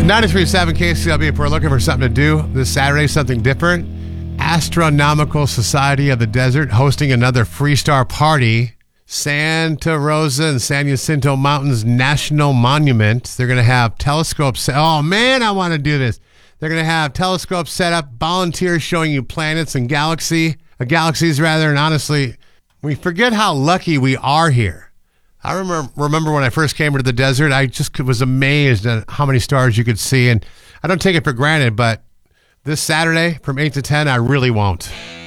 93.7 KCLB, if we're looking for something to do this Saturday, something different, Astronomical Society of the Desert hosting another Freestar party. Santa Rosa and San Jacinto Mountains National Monument. They're going to have telescopes. Oh, man, I want to do this. They're going to have telescopes set up, volunteers showing you planets and galaxies, and honestly, we forget how lucky we are here. I remember when I first came into the desert, I just was amazed at how many stars you could see, and I don't take it for granted, but this Saturday from 8 to 10, I really won't.